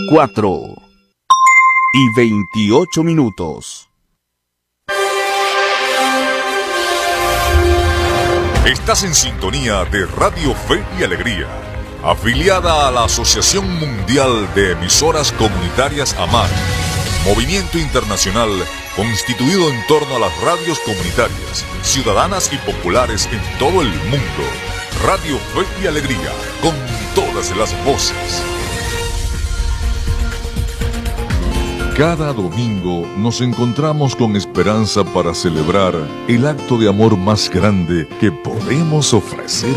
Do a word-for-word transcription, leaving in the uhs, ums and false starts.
cuatro y veintiocho minutos. Estás en sintonía de Radio Fe y Alegría, afiliada a la Asociación Mundial de Emisoras Comunitarias AMAR, movimiento internacional constituido en torno a las radios comunitarias, ciudadanas y populares en todo el mundo. Radio Fe y Alegría, con todas las voces. Cada domingo nos encontramos con esperanza para celebrar el acto de amor más grande que podemos ofrecer